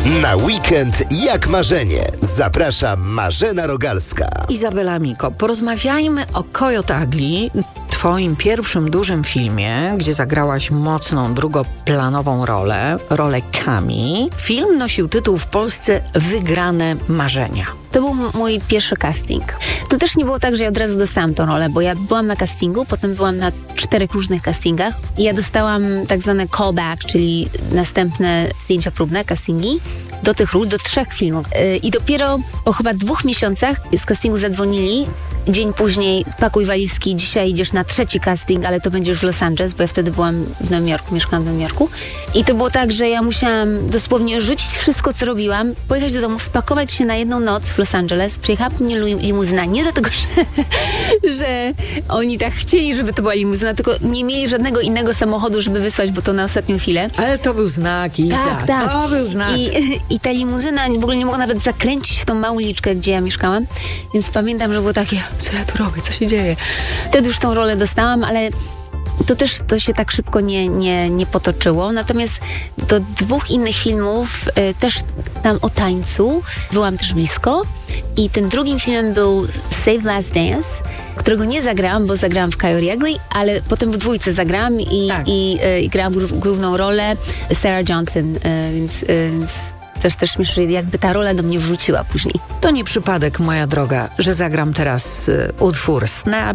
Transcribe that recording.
Na weekend jak marzenie. Zaprasza Marzena Rogalska. Izabela Miko, porozmawiajmy o Coyote Ugly, twoim pierwszym dużym filmie, gdzie zagrałaś mocną, drugoplanową rolę Kami. Film nosił tytuł w Polsce Wygrane marzenia. To był mój pierwszy casting. To też nie było tak, że ja od razu dostałam tę rolę, bo ja byłam na castingu, potem byłam na 4 różnych castingach i ja dostałam tak zwane callback, czyli następne zdjęcia próbne, castingi do tych ról, do 3 filmów. I dopiero po chyba 2 miesiącach z castingu zadzwonili. Dzień później pakuj walizki, dzisiaj idziesz na 3 casting, ale to będziesz w Los Angeles, bo ja wtedy byłam w Nowym Jorku, mieszkałam w Nowym Jorku. I to było tak, że ja musiałam dosłownie rzucić wszystko, co robiłam, pojechać do domu, spakować się na jedną noc w Los Angeles. Przyjechała mnie limuzyna, nie dlatego, że oni tak chcieli, żeby to była limuzyna, tylko nie mieli żadnego innego samochodu, żeby wysłać, bo to na ostatnią chwilę. Ale to był znak, Iza. Tak. To był znak. I ta limuzyna w ogóle nie mogła nawet zakręcić w tą małą uliczkę, gdzie ja mieszkałam. Więc pamiętam, że było takie, co ja tu robię, co się dzieje. Wtedy już tą rolę dostałam, ale to się tak szybko nie potoczyło. Natomiast do 2 innych filmów, też tam o tańcu, byłam też blisko. I tym drugim filmem był Save Last Dance, którego nie zagrałam, bo zagrałam w Coyote Ugly, ale potem w 2 zagrałam i grałam główną rolę Sarah Johnson, więc też śmiesznie, jakby ta rola do mnie wróciła później. To nie przypadek, moja droga, że zagram teraz utwór Snap